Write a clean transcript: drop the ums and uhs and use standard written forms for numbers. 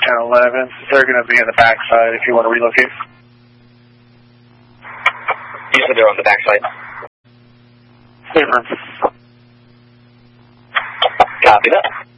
1011. They're going to be on the backside if you want to relocate. You said they're on the backside. Favor. Copy that.